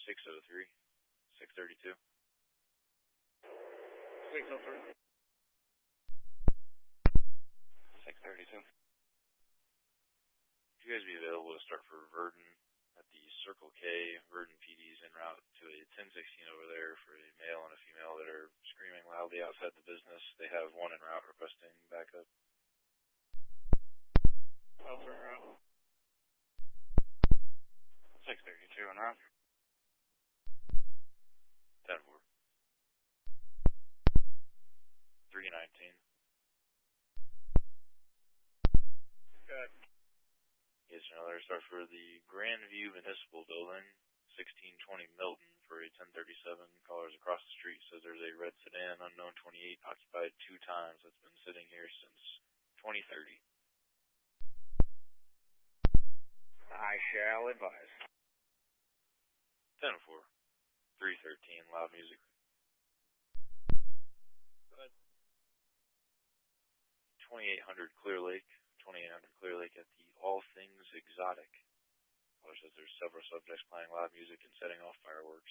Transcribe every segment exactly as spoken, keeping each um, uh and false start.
six oh three, six thirty-two. six oh three. six thirty-two. Would you guys be available to start for Verdon at the Circle K? Verdon P D's en route to a ten sixteen over there for a male and a female that are screaming loudly outside the business. They have one en route requesting backup. Alpha en route. six thirty-two en route. ten four. three nineteen. Good. Yes, another start for the Grandview Municipal Building, sixteen twenty Milton for a ten thirty-seven. Callers across the street says there's a red sedan, unknown twenty-eight, occupied two times. That's been sitting here since twenty thirty. I shall advise. ten four. three thirteen, loud music. Good. twenty-eight hundred Clear Lake. twenty-eight hundred Clear Lake at the All Things Exotic. Caller says there's several subjects playing loud music and setting off fireworks.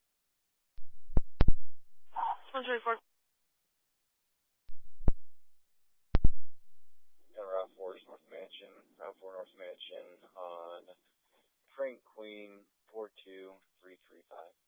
one twenty-four. Route four North Mansion, Route four North Mansion on Frank Queen four two three three five.